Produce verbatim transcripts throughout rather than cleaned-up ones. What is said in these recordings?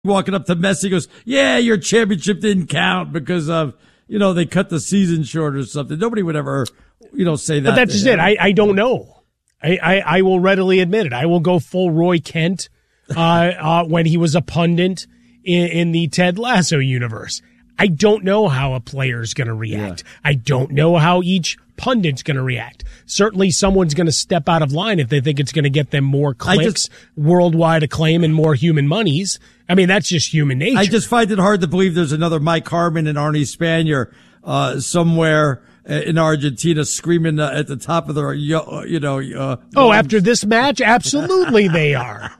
walking up to Messi, goes, yeah, your championship didn't count because of, you know, they cut the season short or something. Nobody would ever, you know, say that. But that's just it. I, I don't know. I, I, I will readily admit it. I will go full Roy Kent uh, uh, when he was a pundit in, in the Ted Lasso universe. I don't know how a player's going to react. Yeah. I don't know how each pundit's going to react. Certainly someone's going to step out of line if they think it's going to get them more clicks, just, worldwide acclaim, and more human monies. I mean, that's just human nature. I just find it hard to believe there's another Mike Harmon and Arnie Spanier uh, somewhere in Argentina screaming uh, at the top of their, you know. Uh, oh, after this match? Absolutely they are.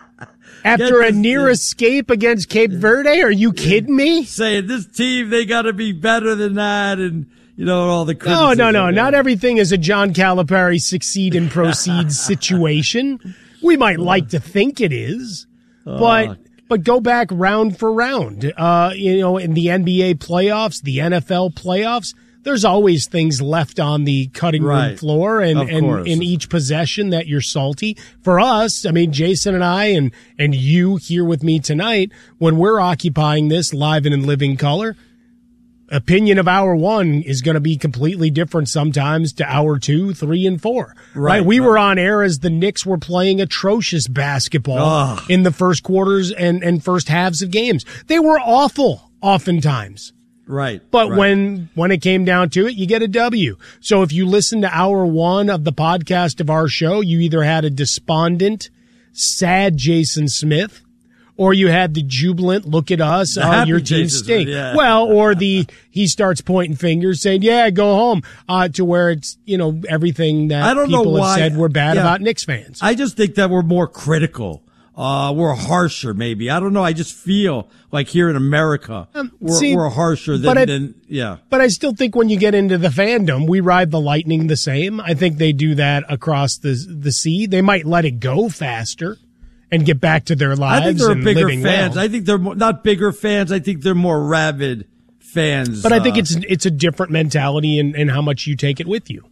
After a near escape against Cape Verde? Are you kidding me? Saying this team, they got to be better than that, and, you know, all the criticism. No, no, no. Not everything is a John Calipari succeed and proceed situation. We might like to think it is, but uh, but go back round for round. Uh, you know, in the N B A playoffs, the N F L playoffs, there's always things left on the cutting room right. floor and, and in each possession that you're salty. For us, I mean, Jason and I and, and you here with me tonight, when we're occupying this live and in living color, opinion of hour one is going to be completely different sometimes to hour two, three, and four. Right. right? We right. were on air as the Knicks were playing atrocious basketball oh. in the first quarters and, and first halves of games. They were awful oftentimes. Right. But right. when when it came down to it, you get a W. So if you listen to hour one of the podcast of our show, you either had a despondent, sad Jason Smith, or you had the jubilant, look at us, uh, your team stink. Yeah. Well, or the he starts pointing fingers saying, yeah, go home, uh, to where it's, you know, everything that I don't people know why, have said were bad yeah. about Knicks fans. I just think that we're more critical. Uh, we're harsher, maybe. I don't know. I just feel like here in America, um, we're, see, we're harsher than, I, than, yeah. But I still think when you get into the fandom, we ride the lightning the same. I think they do that across the the sea. They might let it go faster and get back to their lives. I think they're and bigger living fans. well. I think they're more, not bigger fans. I think they're more rabid fans. But I think uh, it's it's a different mentality in, in how much you take it with you.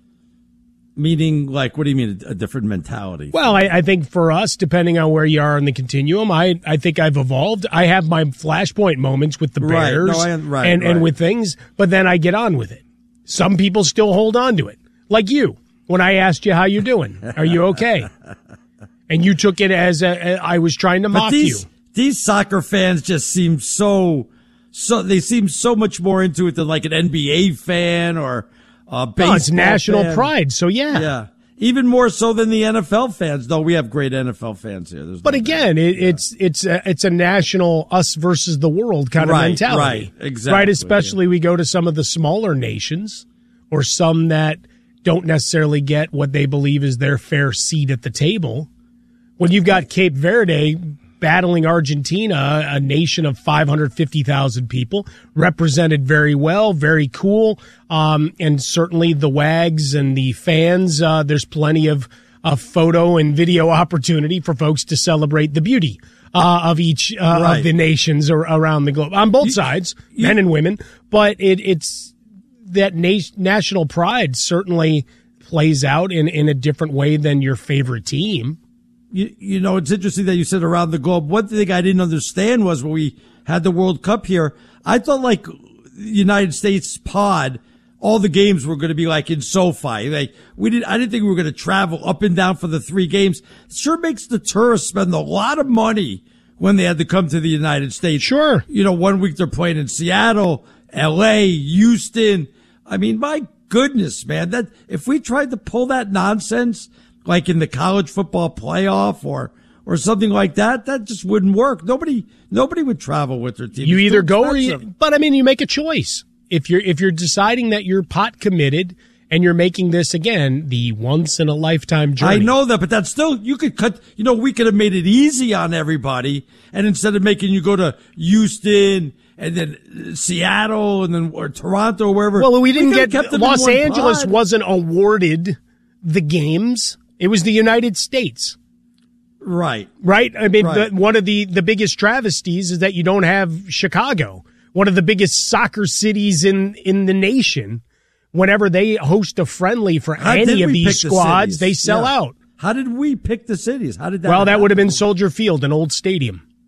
Meaning, like, what do you mean, a, a different mentality? Well, I, I think for us, depending on where you are in the continuum, I, I think I've evolved. I have my flashpoint moments with the Bears right. No, I, right, and, right. and with things, but then I get on with it. Some people still hold on to it, like you. When I asked you how you doing, are you okay? And you took it as a, a, I was trying to mock but these, you. These soccer fans just seem so, so they seem so much more into it than like an N B A fan or Uh, oh, it's national fan. pride, so yeah. Yeah. Even more so than the N F L fans, though we have great N F L fans here. There's but no again, it, yeah. it's it's a, it's a national us versus the world kind right, of mentality. Right, exactly. Right, especially yeah. we go to some of the smaller nations or some that don't necessarily get what they believe is their fair seat at the table. When you've got Cape Verde battling Argentina, a nation of five hundred fifty thousand people, represented very well, very cool. Um, and certainly the wags and the fans, uh, there's plenty of, of photo and video opportunity for folks to celebrate the beauty uh, of each uh, right. of the nations or around the globe on both you, sides, you, men and women. But it, it's that na- national pride certainly plays out in, in a different way than your favorite team. You, you know, it's interesting that you said around the globe. One thing I didn't understand was when we had the World Cup here, I thought like the United States pod, all the games were going to be like in SoFi. Like we didn't, I didn't think we were going to travel up and down for the three games. It sure makes the tourists spend a lot of money when they had to come to the United States. Sure. You know, one week they're playing in Seattle, L A, Houston. I mean, my goodness, man, that if we tried to pull that nonsense, like in the college football playoff or, or something like that, that just wouldn't work. Nobody, nobody would travel with their team. You it's either go or you, but I mean, you make a choice. If you're, if you're deciding that you're pot committed and you're making this again, the once in a lifetime journey. I know that, but that's still, you could cut, you know, we could have made it easy on everybody. And instead of making you go to Houston and then Seattle and then or Toronto or wherever. Well, we didn't we get, Los Angeles pod. wasn't awarded the games. It was the United States. Right. Right? I mean, right. The, one of the, the biggest travesties is that you don't have Chicago, one of the biggest soccer cities in, in the nation. Whenever they host a friendly for How any of these squads, the they sell yeah. out. How did we pick the cities? How did that Well, that happen? would have been Soldier Field, an old stadium.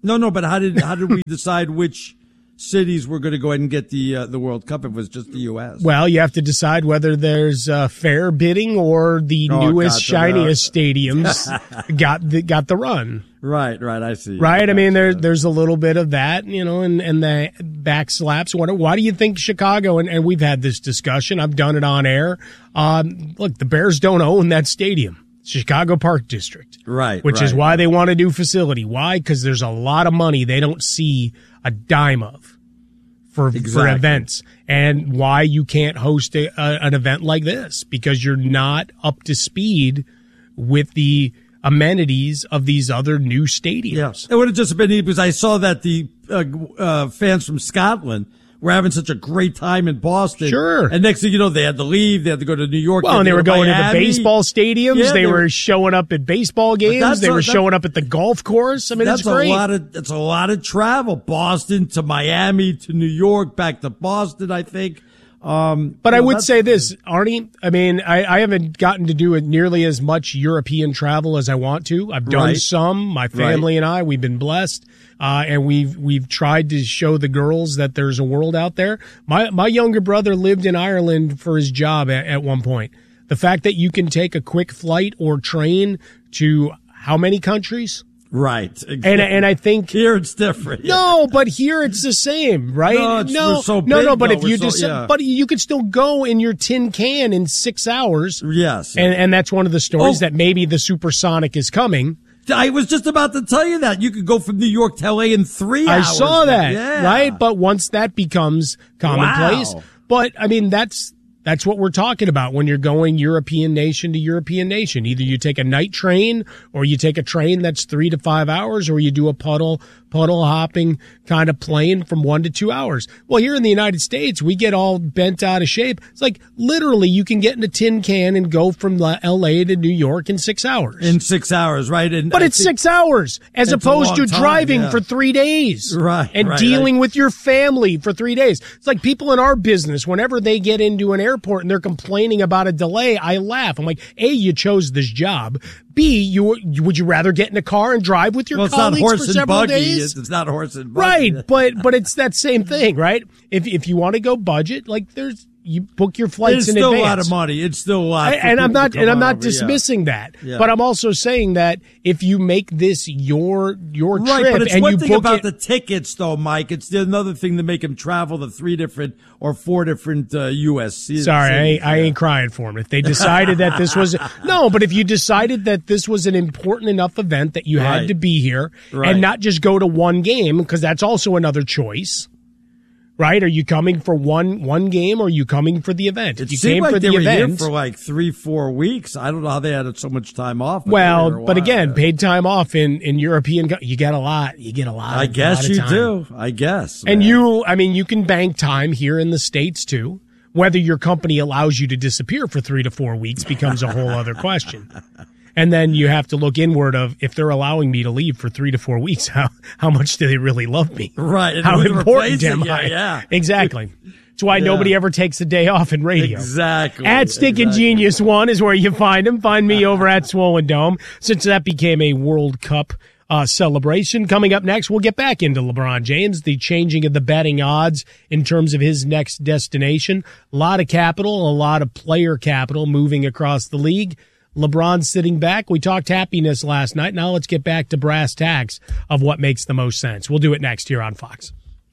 No, no, but how did how did we decide which cities were going to go ahead and get the uh, the World Cup if it was just the U S? Well, you have to decide whether there's uh, fair bidding or the oh, newest, shiniest stadiums got the, got the run. Right, right, I see. Right, I, I mean, there, there's a little bit of that, you know, and, and the back slaps. What, why do you think Chicago, and, and we've had this discussion, I've done it on air, um, look, the Bears don't own that stadium. Chicago Park District. Right. Which right. is why they want a new facility. Why? Because there's a lot of money they don't see a dime of for, exactly. for events. And why you can't host a, a, an event like this. Because you're not up to speed with the amenities of these other new stadiums. Yes. It would have just been neat because I saw that the uh, uh, fans from Scotland were having such a great time in Boston. Sure. And next thing you know, they had to leave. They had to go to New York. Well, and they were going Miami. to the baseball stadiums. Yeah, they, they were, were showing up at baseball games. They a, were that, showing up at the golf course. I mean, that's it's great. a lot of that's a lot of travel. Boston to Miami to New York, back to Boston, I think. Um, but I know, would say this, Arnie. I mean, I, I haven't gotten to do it nearly as much European travel as I want to. I've done right. some. My family right. and I, we've been blessed, uh, and we've we've tried to show the girls that there's a world out there. My my younger brother lived in Ireland for his job at, at one point. The fact that you can take a quick flight or train to how many countries? Right. Exactly. And and I think here it's different. No, but here it's the same, right? No, it's, no, we're so no, big, no. But though. if you We're so, just, yeah. but you could still go in your tin can in six hours. Yes, and and that's one of the stories oh. that maybe the supersonic is coming. I was just about to tell you that you could go from New York to L A in three I hours. I saw that, yeah. right? But once that becomes commonplace, wow. but I mean that's. That's what we're talking about when you're going European nation to European nation. Either you take a night train or you take a train that's three to five hours or you do a puddle, puddle hopping kind of plane from one to two hours. Well, here in the United States, we get all bent out of shape. It's like literally you can get in a tin can and go from L A to New York in six hours. In six hours, right? And but I it's six hours as opposed to time, driving yeah. for three days. Right. And right, dealing right. with your family for three days. It's like people in our business, whenever they get into an airport, Airport and they're complaining about a delay, I laugh. I'm like, A, you chose this job. B, you would you rather get in a car and drive with your well, colleagues it's not horse for and several buggy. days? It's not horse and buggy. Right, but but it's that same thing, right? If if you want to go budget, like there's you book your flights it's in advance. It's still advance. a lot of money. It's still a lot. I, and I'm not and I'm not over, dismissing yeah. that. Yeah. But I'm also saying that if you make this your your right, trip but it's and one you thing book about it, the tickets, though, Mike. It's another thing to make him travel to three different or four different uh, U S cities. Sorry, I ain't, I ain't crying for him. If they decided that this was no, but if you decided that this was an important enough event that you right. had to be here right. and not just go to one game, because that's also another choice. Right? Are you coming for one one game or are you coming for the event? It if you seemed came like for they the were event here for like three, four weeks. I don't know how they had so much time off. But well, but again, paid time off in, in European, you get a lot. You get a lot. I guess lot of you time. do. I guess. And man. you, I mean, you can bank time here in the States too. Whether your company allows you to disappear for three to four weeks becomes a whole other question. And then you have to look inward of if they're allowing me to leave for three to four weeks, how how much do they really love me? Right. And how important am you, I? Yeah. Exactly. That's why yeah. nobody ever takes a day off in radio. Exactly. At Stinkin' exactly. Genius One is where you find him. Find me over at Swollen Dome. Since that became a World Cup uh, celebration. Coming up next, we'll get back into LeBron James, the changing of the betting odds in terms of his next destination. A lot of capital, a lot of player capital moving across the league. LeBron sitting back. We talked happiness last night. Now let's get back to brass tacks of what makes the most sense. We'll do it next here on Fox.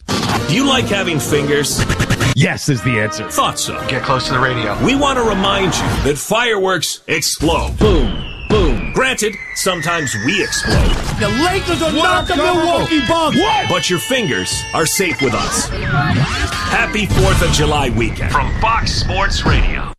Do you like having fingers? Yes is the answer. Thought so. Get close to the radio. We want to remind you that fireworks explode. Boom, boom. Granted, sometimes we explode. The Lakers are not the Milwaukee Bucks. What? But your fingers are safe with us. Happy fourth of July weekend. From Fox Sports Radio.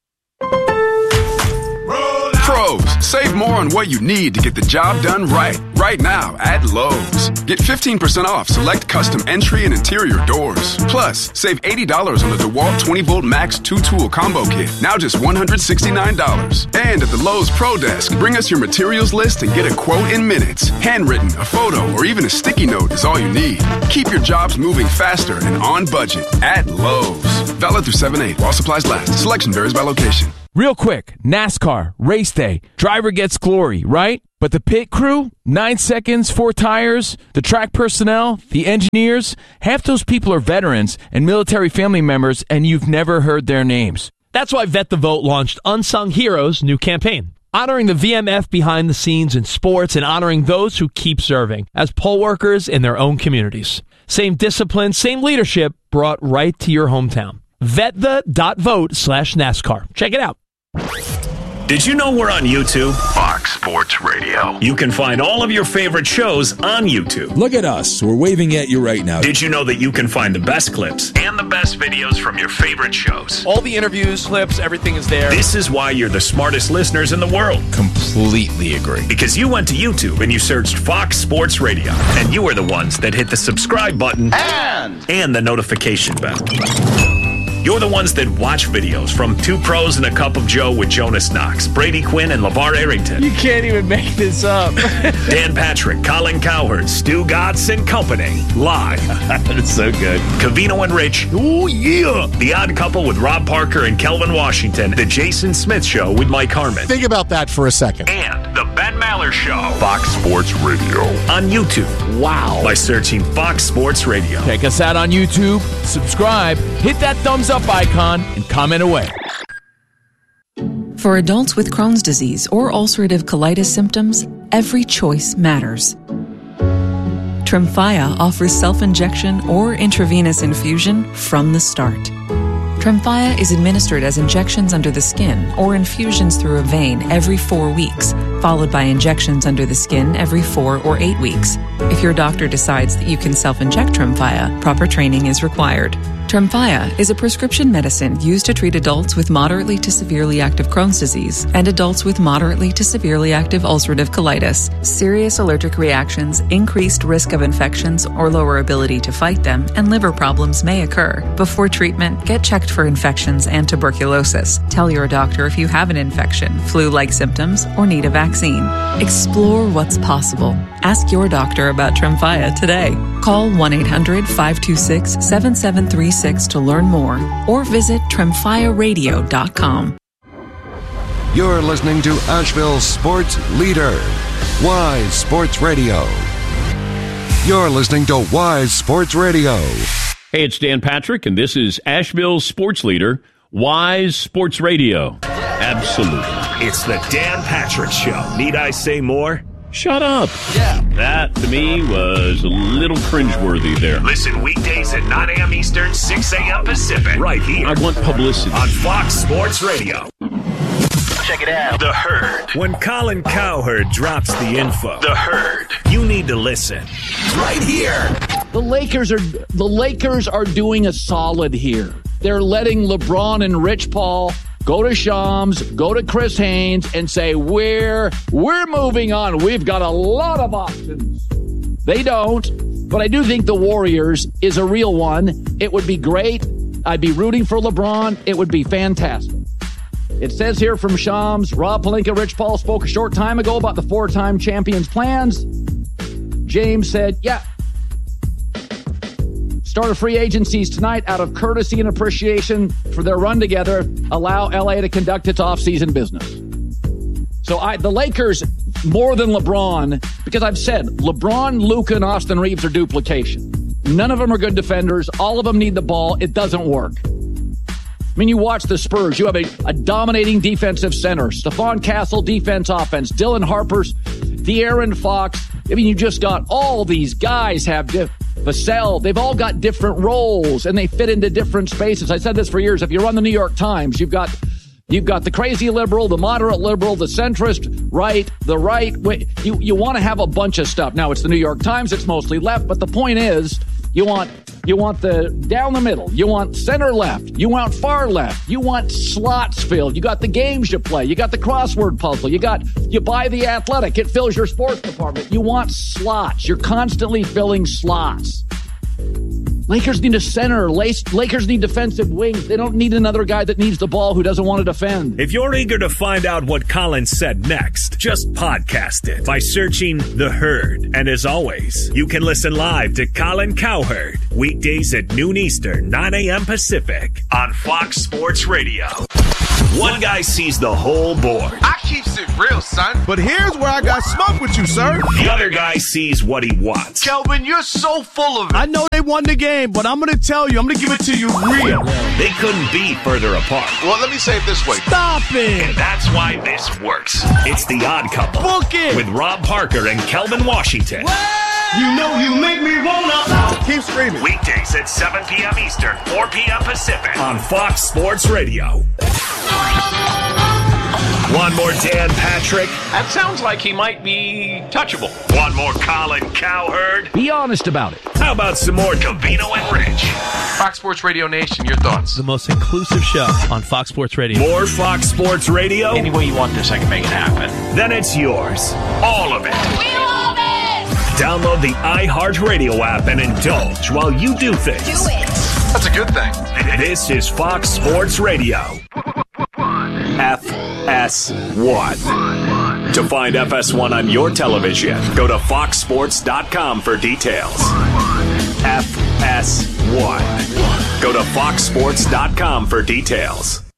Pros, save more on what you need to get the job done right. Right now at Lowe's. Get fifteen percent off select custom entry and interior doors. Plus, save eighty dollars on the DeWalt twenty volt Max two tool combo kit. Now just one hundred sixty-nine dollars. And at the Lowe's Pro Desk, bring us your materials list and get a quote in minutes. Handwritten, a photo, or even a sticky note is all you need. Keep your jobs moving faster and on budget at Lowe's. Valid through seven eight while supplies last. Selection varies by location. Real quick, NASCAR, race day, driver gets glory, right? But the pit crew, nine seconds, four tires, the track personnel, the engineers, half those people are veterans and military family members, and you've never heard their names. That's why Vet the Vote launched Unsung Heroes' new campaign, honoring the V M F behind the scenes in sports and honoring those who keep serving as poll workers in their own communities. Same discipline, same leadership brought right to your hometown. Vetthe.vote slash NASCAR. Check it out. Did you know we're on YouTube? Fox Sports Radio. You can find all of your favorite shows on YouTube. Look at us. We're waving at you right now. Did you know that you can find the best clips And the best videos from your favorite shows. All the interviews, clips, everything is there. This is why you're the smartest listeners in the world. Completely agree. Because you went to YouTube and you searched Fox Sports Radio. And you are the ones that hit the subscribe button And and the notification bell. You're the ones that watch videos from Two Pros and a Cup of Joe with Jonas Knox, Brady Quinn, and LeVar Arrington. You can't even make this up. Dan Patrick, Colin Cowherd, Stu Gatz and Company. Live. That's so good. Covino and Rich. Oh, yeah. The Odd Couple with Rob Parker and Kelvin Washington. The Jason Smith Show with Mike Harmon. Think about that for a second. And the Ben Maller Show. Fox Sports Radio. On YouTube. Wow. By searching Fox Sports Radio. Check us out on YouTube, subscribe, hit that thumbs up icon, and comment away. For adults with Crohn's disease or ulcerative colitis symptoms, every choice matters. Tremfya offers self-injection or intravenous infusion from the start. Tremfya is administered as injections under the skin or infusions through a vein every four weeks, followed by injections under the skin every four or eight weeks. If your doctor decides that you can self-inject Tremfya, proper training is required. Tremfya is a prescription medicine used to treat adults with moderately to severely active Crohn's disease and adults with moderately to severely active ulcerative colitis. Serious allergic reactions, increased risk of infections or lower ability to fight them, and liver problems may occur. Before treatment, get checked for infections and tuberculosis. Tell your doctor if you have an infection, flu-like symptoms, or need a vaccine. Explore what's possible. Ask your doctor about Tremfya today. Call one eight hundred five two six seven seven three six to learn more or visit tremfya radio dot com. You're listening to Asheville's sports leader, Wise Sports Radio. You're listening to Wise Sports Radio. Hey, it's Dan Patrick, and this is Asheville's sports leader, Wise Sports Radio. Absolutely. It's the Dan Patrick Show. Need I say more? Shut up. Yeah. That, to me, was a little cringeworthy there. Listen weekdays at nine a.m. Eastern, six a.m. Pacific. Right here. I want publicity. On Fox Sports Radio. Check it out. The Herd. When Colin Cowherd drops the info. The Herd. You need to listen. Right here. The Lakers are the Lakers are doing a solid here. They're letting LeBron and Rich Paul go to Shams, go to Chris Haynes, and say, we're, we're moving on. We've got a lot of options. They don't, but I do think the Warriors is a real one. It would be great. I'd be rooting for LeBron. It would be fantastic. It says here from Shams, Rob Pelinka, Rich Paul spoke a short time ago about the four-time champion's plans. James said, yeah. Start of free agencies tonight out of courtesy and appreciation for their run together. Allow L A to conduct its offseason business. So I, the Lakers, more than LeBron, because I've said LeBron, Luka, and Austin Reeves are duplication. None of them are good defenders. All of them need the ball. It doesn't work. I mean, you watch the Spurs. You have a, a dominating defensive center. Stephon Castle, defense, offense. Dylan Harper's, De'Aaron Fox. I mean, you just got all these guys have diff- Vassell, they've all got different roles and they fit into different spaces. I said this for years. If you run the New York Times, you've got you've got the crazy liberal, the moderate liberal, the centrist right, the right. You you want to have a bunch of stuff. Now it's the New York Times. It's mostly left, but the point is, you want you want the down the middle. You want center left. You want far left. You want slots filled. You got the games you play. You got the crossword puzzle. You got you buy The Athletic. It fills your sports department. You want slots. You're constantly filling slots. Lakers need a center. Lakers need defensive wings. They don't need another guy that needs the ball who doesn't want to defend. If you're eager to find out what Colin said next, just podcast it by searching The Herd. And as always, you can listen live to Colin Cowherd weekdays at noon Eastern, nine a.m. Pacific on Fox Sports Radio. One guy sees the whole board. I keeps it real, son. But here's where I got smoke with you, sir. The other guy sees what he wants. Kelvin, you're so full of it. I know they won the game, but I'm going to tell you, I'm going to give it to you real. They couldn't be further apart. Well, let me say it this way. Stop it. And that's why this works. It's The Odd Couple. Book it. With Rob Parker and Kelvin Washington. You know you make me wanna. Keep screaming. Weekdays at seven p.m. Eastern, four p.m. Pacific on Fox Sports Radio. One more Dan Patrick. That sounds like he might be touchable. One more Colin Cowherd. Be honest about it. How about some more Covino and Rich? Fox Sports Radio Nation, your thoughts? The most inclusive show on Fox Sports Radio. More Fox Sports Radio? Any way you want this, I can make it happen. Then it's yours. All of it. We love it! Download the iHeartRadio app and indulge while you do things. Do it! That's a good thing. This is Fox Sports Radio. F S one. To find F S one on your television, go to fox sports dot com for details. F S one. Go to fox sports dot com for details.